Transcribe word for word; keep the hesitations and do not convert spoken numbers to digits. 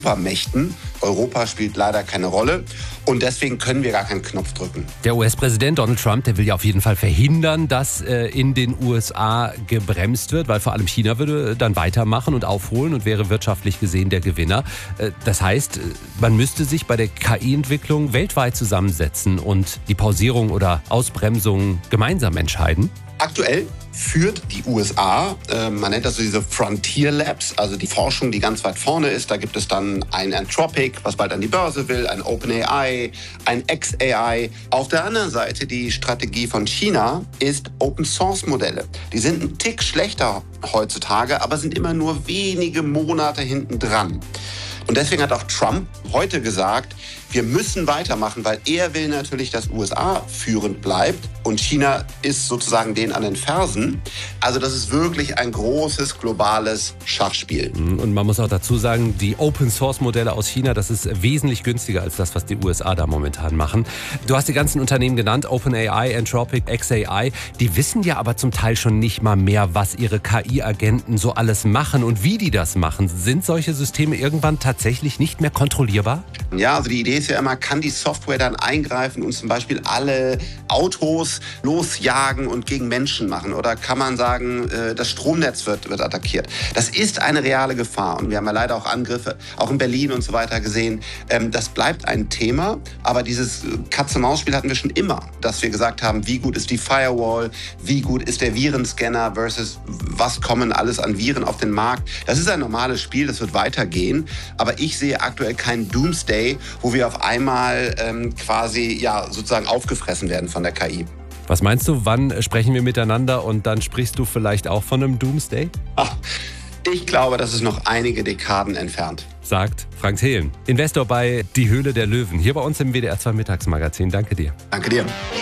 Supermächten. Europa spielt leider keine Rolle und deswegen können wir gar keinen Knopf drücken. Der U S-Präsident Donald Trump, der will ja auf jeden Fall verhindern, dass äh, in den U S A gebremst wird, weil vor allem China würde dann weitermachen und aufholen und wäre wirtschaftlich gesehen der Gewinner. Äh, das heißt, man müsste sich bei der K I-Entwicklung weltweit zusammensetzen und die Pausierung oder Ausbremsung gemeinsam entscheiden. Aktuell führt die U S A, äh, man nennt das so diese Frontier Labs, also die Forschung, die ganz weit vorne ist. Da gibt es dann ein Anthropic, was bald an die Börse will, ein OpenAI, ein xAI. Auf der anderen Seite die Strategie von China ist Open-Source-Modelle. Die sind ein Tick schlechter heutzutage, aber sind immer nur wenige Monate hinten dran. Und deswegen hat auch Trump heute gesagt, wir müssen weitermachen, weil er will natürlich, dass U S A führend bleibt und China ist sozusagen denen an den Fersen. Also das ist wirklich ein großes globales Schachspiel. Und man muss auch dazu sagen, die Open-Source-Modelle aus China, das ist wesentlich günstiger als das, was die U S A da momentan machen. Du hast die ganzen Unternehmen genannt, OpenAI, Anthropic, xAI. Die wissen ja aber zum Teil schon nicht mal mehr, was ihre K I-Agenten so alles machen und wie die das machen. Sind solche Systeme irgendwann tatsächlich nicht mehr kontrollierbar? Ja, also die Idee ist ja immer, kann die Software dann eingreifen und zum Beispiel alle Autos losjagen und gegen Menschen machen? Oder kann man sagen, das Stromnetz wird, wird attackiert? Das ist eine reale Gefahr und wir haben ja leider auch Angriffe, auch in Berlin und so weiter gesehen. Das bleibt ein Thema, aber dieses Katz-und-Maus-Spiel hatten wir schon immer, dass wir gesagt haben, wie gut ist die Firewall, wie gut ist der Virenscanner versus was kommen alles an Viren auf den Markt. Das ist ein normales Spiel, das wird weitergehen, aber ich sehe aktuell keinen Doomsday, wo wir auf einmal ähm, quasi ja sozusagen aufgefressen werden von der K I. Was meinst du, wann sprechen wir miteinander und dann sprichst du vielleicht auch von einem Doomsday? Ach, ich glaube, das ist noch einige Dekaden entfernt. Sagt Frank Thelen, Investor bei Die Höhle der Löwen, hier bei uns im W D R zwei Mittagsmagazin. Danke dir. Danke dir.